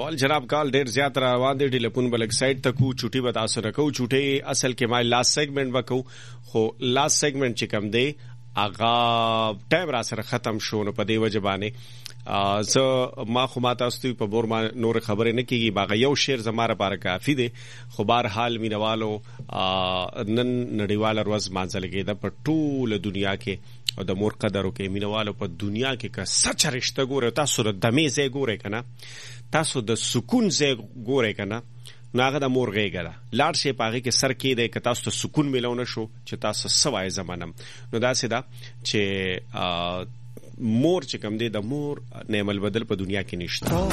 ول جناب کال ډیر زیات روان دي ټلیفون بل سایت ته کو چټي بتا سره کو چټي اصل کې ما لاست سیگمنٹ وکاو خو لاست سیگمنٹ چې کم دی اغا ټایم را سره ختم شو نو په دی وجبانه زه ما خو ما تاسو په بور ما نور خبرې نه کیږي باغ یو شعر زماره لپاره کافی دی خو بهر حال مینوالو نن نړیوال ورځ مانځل کېده په ټوله دنیا کې او د مور قدر او کې مینوالو په دنیا کې که سچ رشتہ ګوره تاسو د دمې ځای ګوره کنه تاسو د سکون ځای ګوره کنه ناغه د مور غېګه لاړ شي پاغه کې سر کې د که تاسو ته سکون ملونه شو چې تاسو سوای زمانم نو دا سدا چې مور چې کم دی د مور نعمل بدل په دنیا کې نشته